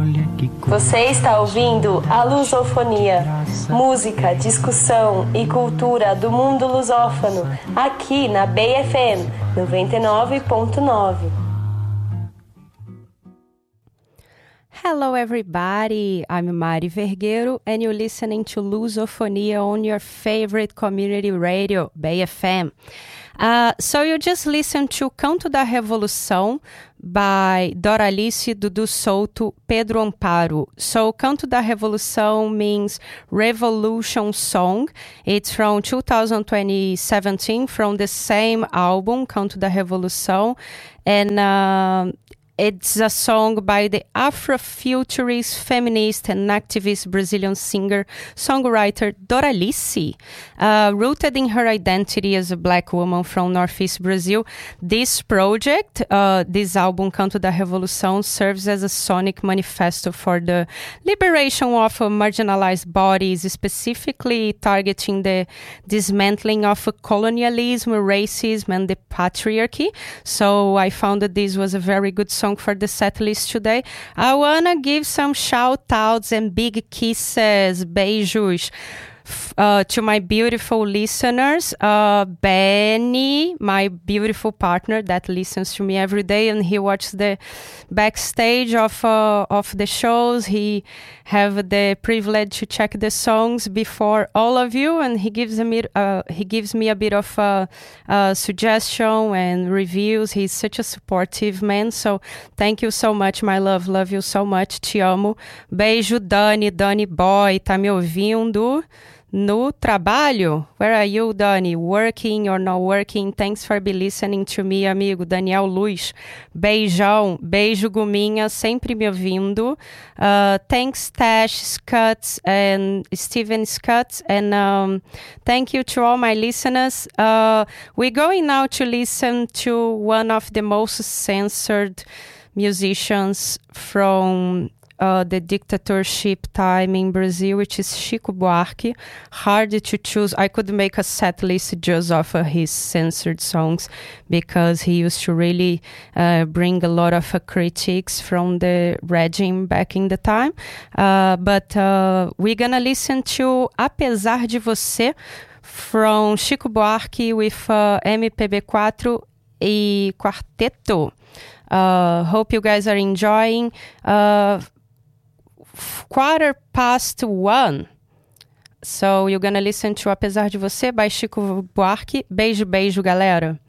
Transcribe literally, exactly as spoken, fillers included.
Você está ouvindo a Lusofonia, música, discussão e cultura do mundo lusófono, aqui na Bay F M noventa e nove ponto nove. Hello everybody, I'm Mari Vergueiro and you're listening to Lusofonia on your favorite community radio, Bay F M. Uh, so you just listened to Canto da Revolução by Doralice, Dudu Souto, Pedro Amparo. So Canto da Revolução means Revolution Song. It's from twenty seventeen, from the same album, Canto da Revolução. And uh, it's a song by the Afrofuturist, feminist and activist Brazilian singer-songwriter Doralice. Uh, rooted in her identity as a black woman from Northeast Brazil, this project, uh, this album, Canto da Revolução, serves as a sonic manifesto for the liberation of uh, marginalized bodies, specifically targeting the dismantling of uh, colonialism, racism, and the patriarchy. So I found that this was a very good song for the set list today. I wanna give some shout outs and big kisses, beijos, Uh, to my beautiful listeners, uh, Benny, my beautiful partner that listens to me every day, and he watches the backstage of uh, of the shows. He have the privilege to check the songs before all of you, and he gives me uh, he gives me a bit of uh, uh, suggestion and reviews. He's such a supportive man, so thank you so much, my love. Love you so much. Te amo. Beijo, Dani, Dani Boy, tá me ouvindo? No trabalho? Where are you, Dani? Working or not working? Thanks for be listening to me, amigo. Daniel Luz. Beijão. Beijo, Guminha. Sempre me ouvindo. Uh, thanks, Tash, Scuts, and Steven Scuts. And um, thank you to all my listeners. Uh, we're going now to listen to one of the most censored musicians from Uh, the dictatorship time in Brazil, which is Chico Buarque. Hard to choose. I could make a set list just of uh, his censored songs because he used to really uh, bring a lot of uh, critiques from the regime back in the time. Uh, but uh, we're gonna listen to Apesar de Você from Chico Buarque with uh, M P B four e Quarteto. Uh, hope you guys are enjoying. Uh, Quarter past one. So you're gonna listen to Apesar de Você by Chico Buarque. Beijo, beijo, galera.